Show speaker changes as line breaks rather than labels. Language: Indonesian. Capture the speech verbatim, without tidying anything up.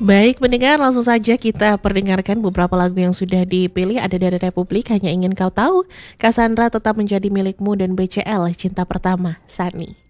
Baik pendengar, langsung saja kita perdengarkan beberapa lagu yang sudah dipilih. Ada dari Republik, Hanya Ingin Kau Tahu, Cassandra Tetap Menjadi Milikmu, dan B C L Cinta Pertama, Sani.